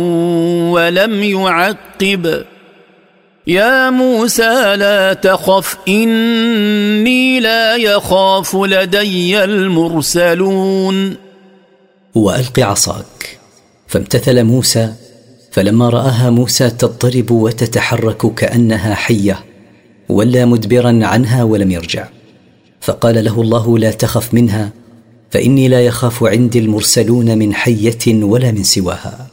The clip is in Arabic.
ولم يعقب يا موسى لا تخف إني لا يخاف لدي المرسلون. وألق عصاك، فامتثل موسى، فلما رآها موسى تضطرب وتتحرك كأنها حية ولى مدبرا عنها ولم يرجع، فقال له الله لا تخف منها، فإني لا يخاف عندي المرسلون من حية ولا من سواها.